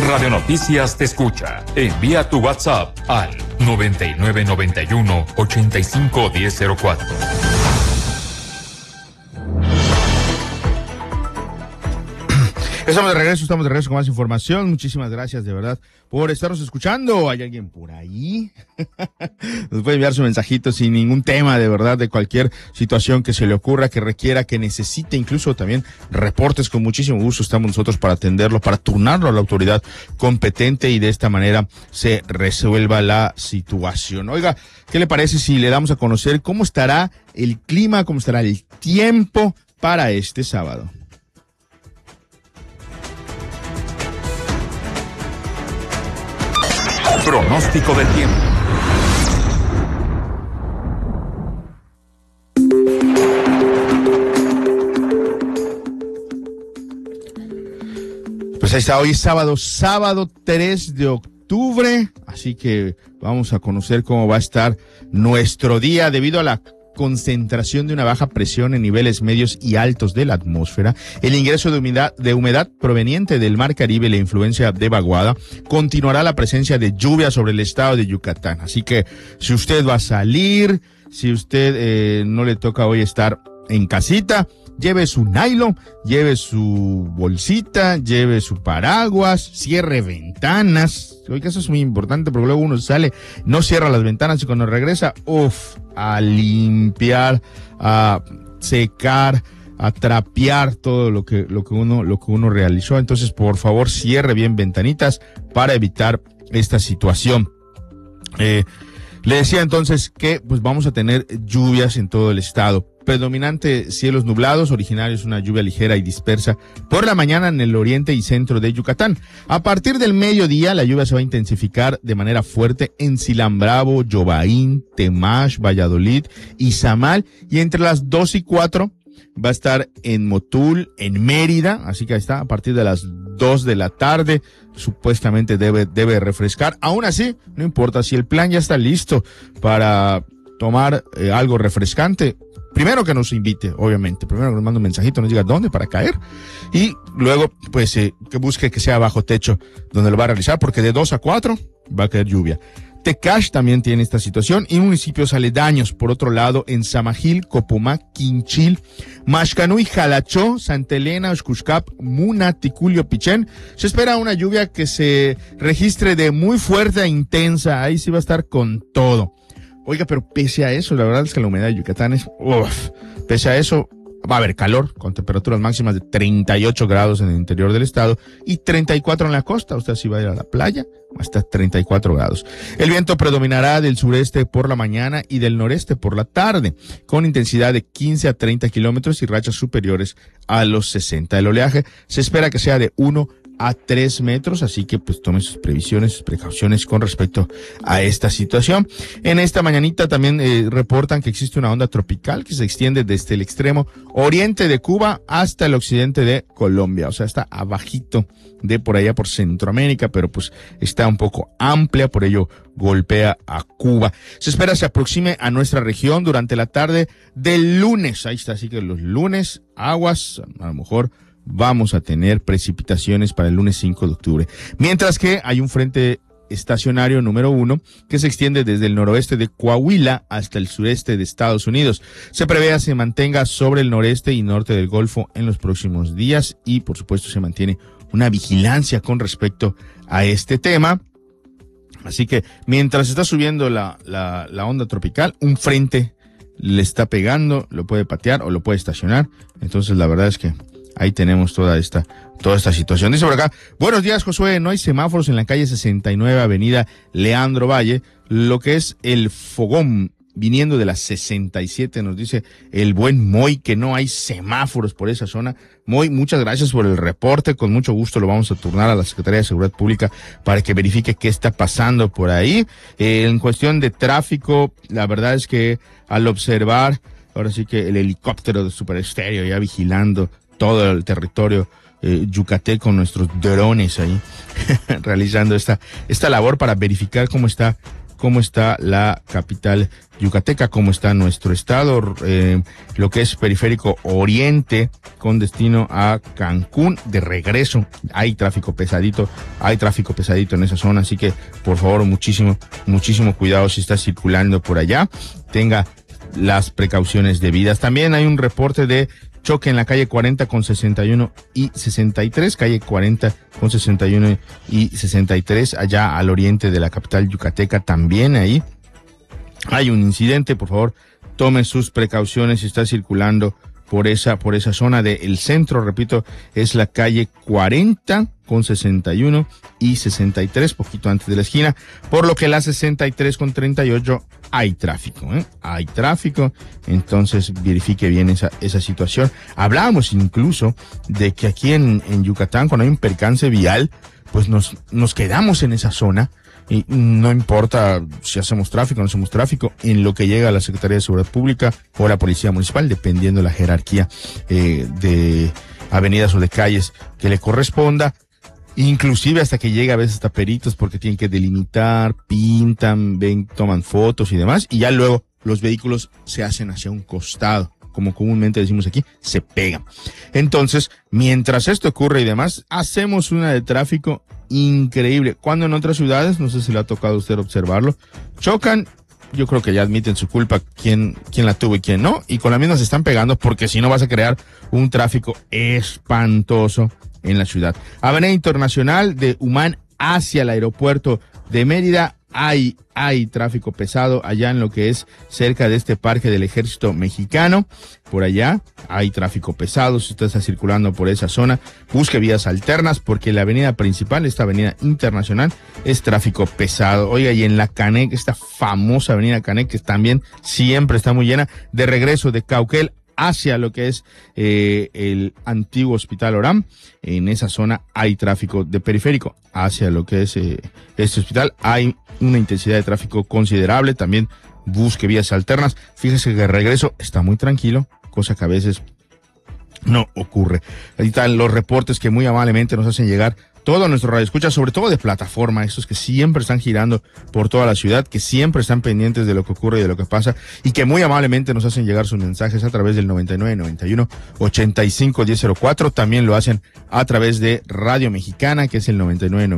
Radio Noticias te escucha. Envía tu WhatsApp al 9991-851004. Estamos de regreso con más información. Muchísimas gracias de verdad por estarnos escuchando. ¿Hay alguien por ahí? Nos puede enviar su mensajito sin ningún tema, de verdad, de cualquier situación que se le ocurra, que requiera, que necesite, incluso también reportes. Con muchísimo gusto estamos nosotros para atenderlo, para turnarlo a la autoridad competente y de esta manera se resuelva la situación. Oiga, ¿qué le parece si le damos a conocer cómo estará el clima, cómo estará el tiempo para este sábado? Pronóstico del tiempo. Pues ahí está, hoy es sábado 3 de octubre, así que vamos a conocer cómo va a estar nuestro día debido a la concentración de una baja presión en niveles medios y altos de la atmósfera, el ingreso de humedad proveniente del Mar Caribe y la influencia de vaguada, continuará la presencia de lluvia sobre el estado de Yucatán. Así que si usted va a salir, si usted no le toca hoy estar en casita, lleve su nylon, lleve su bolsita, lleve su paraguas, cierre ventanas. Oiga, eso es muy importante porque luego uno sale, no cierra las ventanas y cuando regresa, a limpiar, a secar, a trapear todo lo que uno realizó. Entonces, por favor, cierre bien ventanitas para evitar esta situación. Le decía entonces que pues vamos a tener lluvias en todo el estado. Predominante cielos nublados, originarios una lluvia ligera y dispersa por la mañana en el oriente y centro de Yucatán. A partir del mediodía, la lluvia se va a intensificar de manera fuerte en Silambravo, Yobaín, Temash, Valladolid, Izamal, y entre las 2 y 4 va a estar en Motul, en Mérida, así que ahí está, a partir de las 2 de la tarde, supuestamente debe refrescar. Aún así, no importa, si el plan ya está listo para tomar algo refrescante, primero que nos invite, obviamente. Primero que nos mande un mensajito, nos diga dónde para caer. Y luego, pues, que busque que sea bajo techo donde lo va a realizar, porque de 2 a 4 va a caer lluvia. Tecash también tiene esta situación y municipios aledaños. Por otro lado, en Samajil, Copomá, Quinchil, Maxcanúy, Jalachó, Santa Elena, Oxcuscap, Muna, Ticulio, Pichén, se espera una lluvia que se registre de muy fuerte e intensa. Ahí sí va a estar con todo. Oiga, pero pese a eso, la verdad es que la humedad de Yucatán es, pese a eso, va a haber calor, con temperaturas máximas de 38 grados en el interior del estado y 34 en la costa. Usted si va a ir a la playa, hasta 34 grados. El viento predominará del sureste por la mañana y del noreste por la tarde, con intensidad de 15 a 30 kilómetros y rachas superiores a los 60. El oleaje se espera que sea de 1 a 3 metros, así que pues tome sus previsiones, sus precauciones con respecto a esta situación. En esta mañanita también reportan que existe una onda tropical que se extiende desde el extremo oriente de Cuba hasta el occidente de Colombia, o sea, está abajito de por allá por Centroamérica, pero pues está un poco amplia, por ello golpea a Cuba. Se espera se aproxime a nuestra región durante la tarde del lunes, ahí está, así que los lunes, aguas, a lo mejor vamos a tener precipitaciones para el lunes 5 de octubre. Mientras que hay un frente estacionario número 1 que se extiende desde el noroeste de Coahuila hasta el sureste de Estados Unidos. Se prevé que se mantenga sobre el noreste y norte del Golfo en los próximos días y, por supuesto, se mantiene una vigilancia con respecto a este tema. Así que mientras está subiendo la onda tropical, un frente le está pegando, lo puede patear o lo puede estacionar. Entonces, la verdad es que ahí tenemos toda esta situación. Dice por acá, buenos días, Josué, no hay semáforos en la calle 69, avenida Leandro Valle, lo que es el fogón viniendo de la 67, nos dice el buen Moy, que no hay semáforos por esa zona. Moy, muchas gracias por el reporte, con mucho gusto lo vamos a turnar a la Secretaría de Seguridad Pública para que verifique qué está pasando por ahí. En cuestión de tráfico, la verdad es que al observar, ahora sí que el helicóptero de Super Estéreo ya vigilando todo el territorio yucateco con nuestros drones ahí realizando esta labor para verificar cómo está cómo está la capital yucateca, cómo está nuestro estado, lo que es periférico oriente con destino a Cancún de regreso. Hay tráfico pesadito en esa zona, así que por favor muchísimo cuidado si está circulando por allá, tenga las precauciones debidas. También hay un reporte de choque en la calle 40 con 61 y 63, calle 40 con 61 y 63, allá al oriente de la capital yucateca. También ahí hay un incidente, por favor, tome sus precauciones si está circulando por esa zona del centro. Repito, es la calle 40 con 61 y 63, poquito antes de la esquina, por lo que la 63 con 38 hay tráfico, hay tráfico, entonces verifique bien esa situación. Hablábamos incluso de que aquí en Yucatán, cuando hay un percance vial, pues nos quedamos en esa zona, y no importa si hacemos tráfico o no hacemos tráfico, en lo que llega a la Secretaría de Seguridad Pública o la Policía Municipal, dependiendo de la jerarquía de avenidas o de calles que le corresponda, inclusive hasta que llega a veces hasta peritos porque tienen que delimitar, pintan, ven, toman fotos y demás, y ya luego los vehículos se hacen hacia un costado, como comúnmente decimos aquí, se pegan. Entonces, mientras esto ocurre y demás, hacemos una de tráfico increíble. Cuando en otras ciudades, no sé si le ha tocado a usted observarlo, chocan, yo creo que ya admiten su culpa, quién la tuvo y quién no, y con la misma se están pegando, porque si no vas a crear un tráfico espantoso en la ciudad. Avenida Internacional de Humán hacia el aeropuerto de Mérida, hay tráfico pesado allá en lo que es cerca de este parque del Ejército Mexicano. Por allá hay tráfico pesado. Si usted está circulando por esa zona, busque vías alternas, porque la avenida principal, esta avenida internacional, es tráfico pesado. Oiga, y en la Canec, esta famosa avenida Canec, que también siempre está muy llena, de regreso de Cauquel hacia lo que es el antiguo Hospital Oram, en esa zona hay tráfico. De periférico hacia lo que es este hospital hay una intensidad de tráfico considerable. También busque vías alternas. Fíjese que el regreso está muy tranquilo, cosa que a veces no ocurre. Ahí están los reportes que muy amablemente nos hacen llegar todo nuestro radioescucha, sobre todo de plataforma, estos que siempre están girando por toda la ciudad, que siempre están pendientes de lo que ocurre y de lo que pasa, y que muy amablemente nos hacen llegar sus mensajes a través del 9991-851004. También lo hacen a través de Radio Mexicana, que es el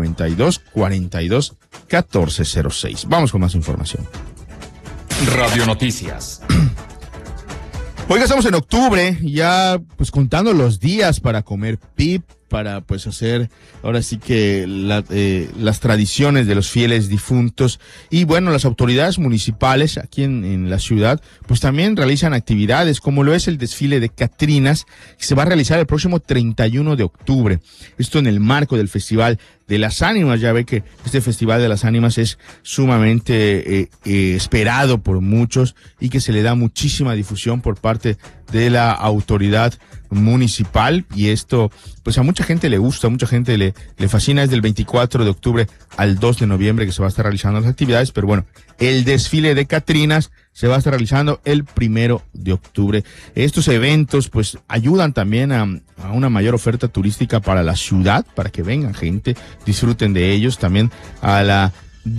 9992-421406. Vamos con más información. Radio Noticias. Oiga, estamos en octubre, ya pues contando los días para comer pip, para pues hacer ahora sí que las tradiciones de los fieles difuntos. Y bueno, las autoridades municipales aquí en la ciudad pues también realizan actividades, como lo es el desfile de Catrinas, que se va a realizar el próximo 31 de octubre. Esto en el marco del Festival de las Ánimas. Ya ve que este Festival de las Ánimas es sumamente esperado por muchos, y que se le da muchísima difusión por parte de la autoridad municipal, y esto pues a mucha gente le gusta, a mucha gente le fascina. Es del 24 de octubre al 2 de noviembre que se va a estar realizando las actividades, pero bueno, el desfile de Catrinas se va a estar realizando el 1 de octubre. Estos eventos pues ayudan también a una mayor oferta turística para la ciudad, para que vengan gente, disfruten de ellos, también a la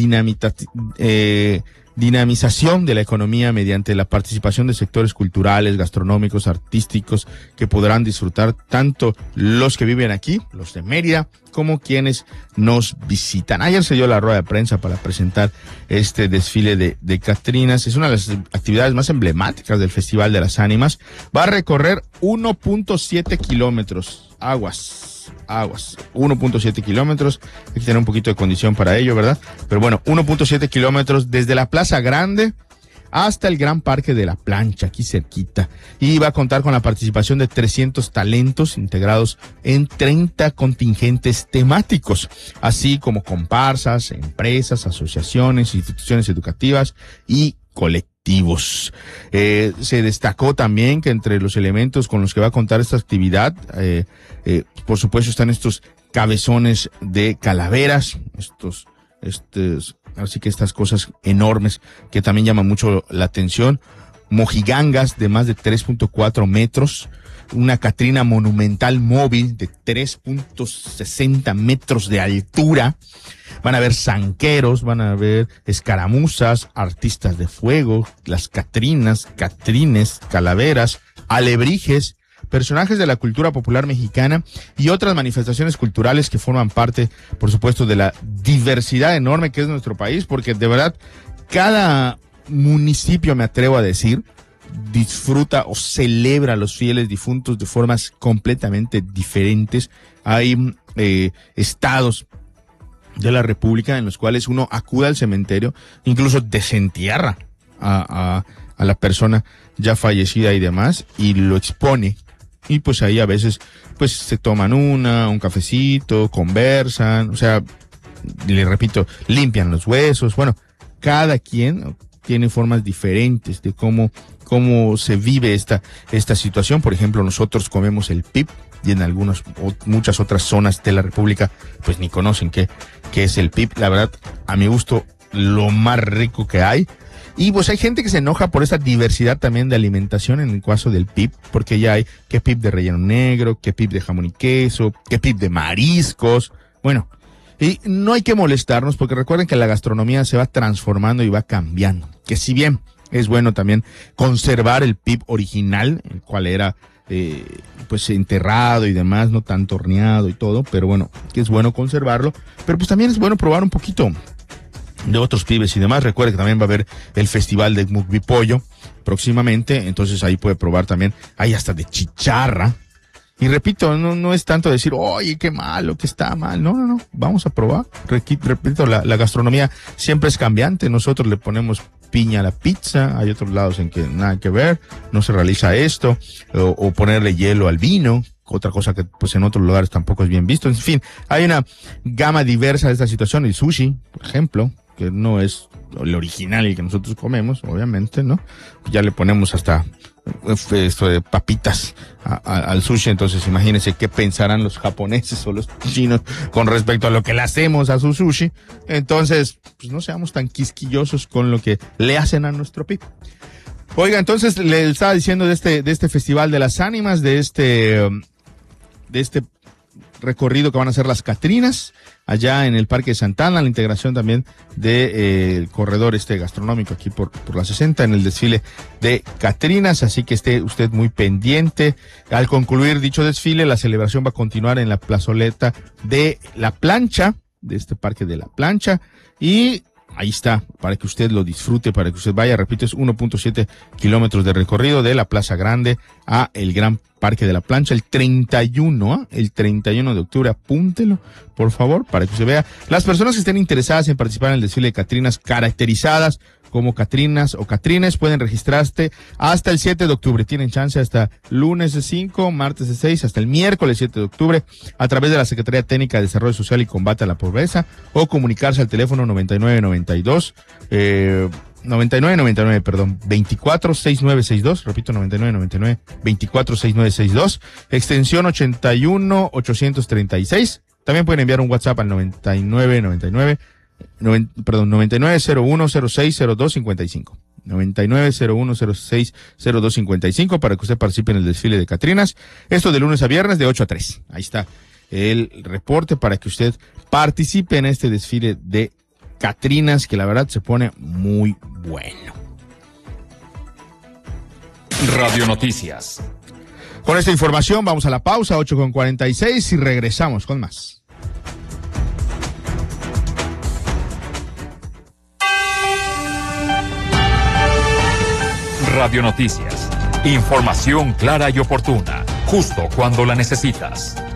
dinamización de la economía mediante la participación de sectores culturales, gastronómicos, artísticos, que podrán disfrutar tanto los que viven aquí, los de Mérida, como quienes nos visitan. Ayer se dio la rueda de prensa para presentar este desfile de Catrinas. Es una de las actividades más emblemáticas del Festival de las Ánimas. Va a recorrer 1.7 kilómetros. Aguas, 1.7 kilómetros, hay que tener un poquito de condición para ello, ¿verdad? Pero bueno, 1.7 kilómetros desde la Plaza Grande hasta el Gran Parque de la Plancha, aquí cerquita. Y va a contar con la participación de 300 talentos integrados en 30 contingentes temáticos, así como comparsas, empresas, asociaciones, instituciones educativas y colectivos. Se destacó también que entre los elementos con los que va a contar esta actividad, por supuesto, están estos cabezones de calaveras, así que estas cosas enormes que también llaman mucho la atención. mojigangas de más de 3.4 metros, una Catrina monumental móvil de 3.60 metros de altura. Van a haber zanqueros, van a haber escaramuzas, artistas de fuego, las Catrinas, Catrines, calaveras, alebrijes, personajes de la cultura popular mexicana y otras manifestaciones culturales que forman parte, por supuesto, de la diversidad enorme que es nuestro país, porque de verdad cada municipio, me atrevo a decir, disfruta o celebra a los fieles difuntos de formas completamente diferentes. Hay estados de la República en los cuales uno acude al cementerio, incluso desentierra a la persona ya fallecida y demás, y lo expone. Y pues ahí a veces pues se toman un cafecito, conversan, o sea, le repito, limpian los huesos. Bueno, cada quien tiene formas diferentes de cómo se vive esta situación. Por ejemplo, nosotros comemos el pip, y en muchas otras zonas de la República pues ni conocen qué es el pip. La verdad, a mi gusto, lo más rico que hay. Y pues hay gente que se enoja por esa diversidad también de alimentación en el caso del pip, porque ya hay que pip de relleno negro, que pip de jamón y queso, que pip de mariscos. Bueno, y no hay que molestarnos, porque recuerden que la gastronomía se va transformando y va cambiando. Que si bien es bueno también conservar el pip original, el cual era pues enterrado y demás, no tan horneado y todo, pero bueno, que es bueno conservarlo. Pero pues también es bueno probar un poquito de otros pibes y demás. Recuerde que también va a haber el festival de Mukbipollo próximamente, entonces ahí puede probar también, hay hasta de chicharra. Y repito, no es tanto decir, oye, qué malo, que está mal. No, vamos a probar. Repito, la gastronomía siempre es cambiante. Nosotros le ponemos piña a la pizza, hay otros lados en que nada que ver, no se realiza esto, o ponerle hielo al vino, otra cosa que pues en otros lugares tampoco es bien visto. En fin, hay una gama diversa de esta situación. El sushi, por ejemplo, que no es el original y que nosotros comemos, obviamente, ¿no? Ya le ponemos hasta esto de papitas al sushi, entonces imagínense qué pensarán los japoneses o los chinos con respecto a lo que le hacemos a su sushi. Entonces, pues no seamos tan quisquillosos con lo que le hacen a nuestro pip. Oiga, entonces le estaba diciendo de este Festival de las Ánimas, de este recorrido que van a hacer las Catrinas allá en el Parque de Santa Ana, la integración también de el corredor gastronómico aquí por la 60 en el desfile de Catrinas, así que esté usted muy pendiente. Al concluir dicho desfile, la celebración va a continuar en la plazoleta de La Plancha, de este Parque de La Plancha, y ahí está, para que usted lo disfrute, para que usted vaya. Repito, es 1.7 kilómetros de recorrido de la Plaza Grande a el Gran Parque de la Plancha, el 31 de octubre, apúntelo, por favor, para que usted vea. Las personas que estén interesadas en participar en el desfile de Catrinas, caracterizadas como Catrinas o Catrines, pueden registrarse hasta el 7 de octubre. Tienen chance hasta lunes de 5, martes de 6, hasta el miércoles 7 de octubre, a través de la Secretaría Técnica de Desarrollo Social y Combate a la Pobreza, o comunicarse al teléfono 9999, 246962, repito, 9999, 246962, extensión 81836. También pueden enviar un WhatsApp al 9901060255. 9901060255 para que usted participe en el desfile de Catrinas. Esto de lunes a viernes de 8 a 3. Ahí está el reporte para que usted participe en este desfile de Catrinas, que la verdad se pone muy bueno. Radio Noticias. Con esta información vamos a la pausa, 8:46, y regresamos con más. Radio Noticias. Información clara y oportuna, justo cuando la necesitas.